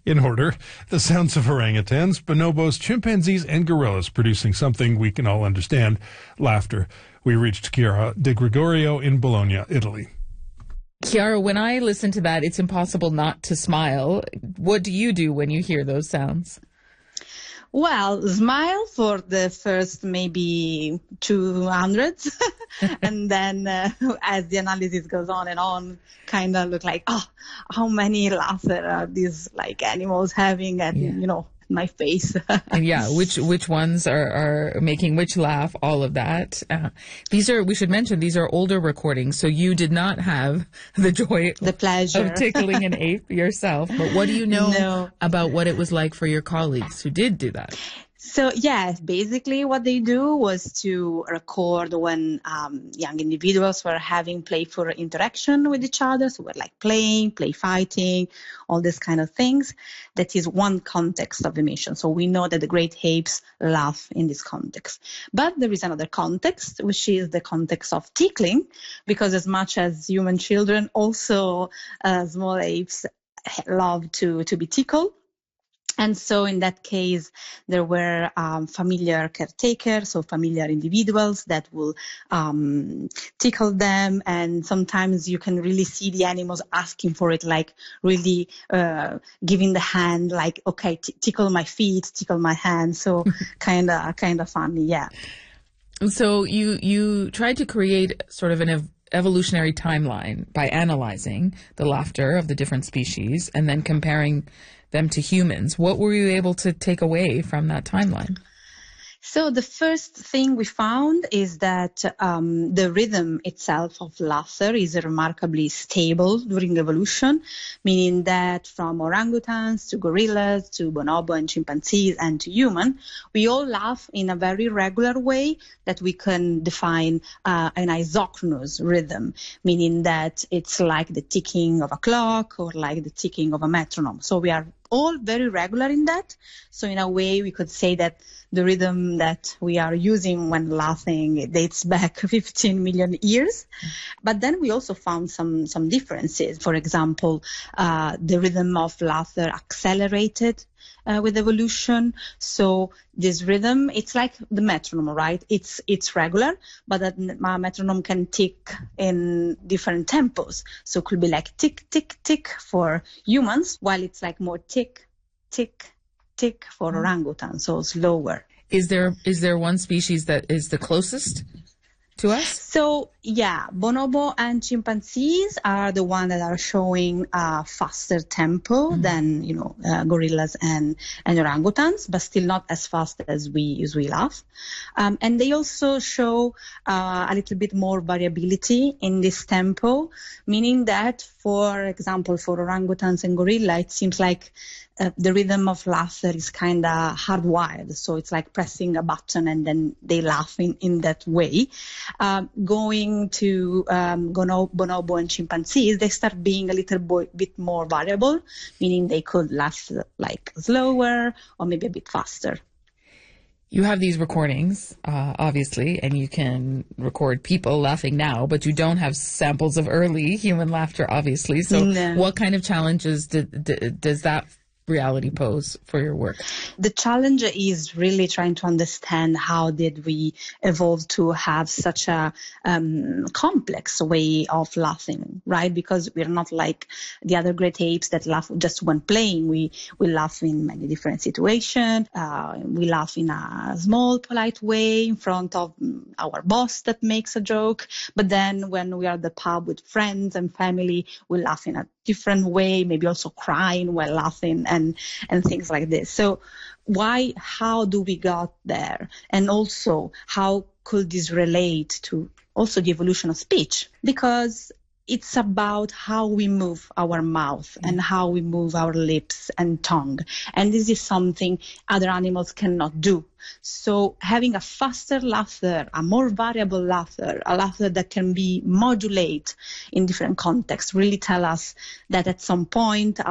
In order, the sounds of orangutans, bonobos, chimpanzees, and gorillas producing something we can all understand, laughter. We reached Chiara De Gregorio in Bologna, Italy. Chiara, when I listen to that, it's impossible not to smile. What do you do when you hear those sounds? Well, smile for the first maybe 200, and then as the analysis goes on and on, kind of look like, oh, how many laughter are these like animals having at, my face. And which ones are making which laugh, all of that. We should mention, these are older recordings, so you did not have the pleasure of tickling an ape yourself. But what do you know about what it was like for your colleagues who did do that? So, yes, basically what they do was to record when young individuals were having playful interaction with each other. So we're like playing, play fighting, all these kind of things. That is one context of emission. So we know that the great apes laugh in this context. But there is another context, which is the context of tickling, because as much as human children, also small apes love to be tickled. And so in that case, there were familiar caretakers, so familiar individuals that will tickle them. And sometimes you can really see the animals asking for it, like really giving the hand, like, okay, tickle my feet, tickle my hands. So kind of funny, yeah. So you tried to create sort of an evolutionary timeline by analyzing the laughter of the different species and then comparing them to humans. What were you able to take away from that timeline? So the first thing we found is that the rhythm itself of laughter is remarkably stable during evolution, meaning that from orangutans to gorillas to bonobo and chimpanzees and to human, we all laugh in a very regular way that we can define an isochronous rhythm, meaning that it's like the ticking of a clock or like the ticking of a metronome. So we are all very regular in that. So in a way, we could say that the rhythm that we are using when laughing, it dates back 15 million years. But then we also found some differences. For example, the rhythm of laughter accelerated with evolution. So this rhythm, it's like the metronome, right? It's regular, but that metronome can tick in different tempos. So it could be like tick, tick, tick for humans, while it's like more tick, tick, tick for orangutan, so slower. Is there one species that is the closest to us? So, yeah, bonobo and chimpanzees are the ones that are showing a faster tempo than, gorillas and orangutans, but still not as fast as we laugh. And they also show a little bit more variability in this tempo, meaning that, for example, for orangutans and gorilla, it seems like the rhythm of laughter is kind of hardwired. So it's like pressing a button and then they laugh in that way. Going to bonobo and chimpanzees, they start being a little bit more variable, meaning they could laugh like slower or maybe a bit faster. You have these recordings, obviously, and you can record people laughing now, but you don't have samples of early human laughter, obviously. So What kind of challenges does that reality pose for your work? The challenge is really trying to understand how did we evolve to have such a complex way of laughing, right? Because we're not like the other great apes that laugh just when playing. We laugh in many different situations. We laugh in a small, polite way in front of our boss that makes a joke. But then when we are at the pub with friends and family, we laugh in a different way, maybe also crying while laughing and things like this. So how do we got there? And also, how could this relate to also the evolution of speech? Because it's about how we move our mouth and how we move our lips and tongue. And this is something other animals cannot do. So having a faster laughter, a more variable laughter, a laughter that can be modulated in different contexts really tell us that at some point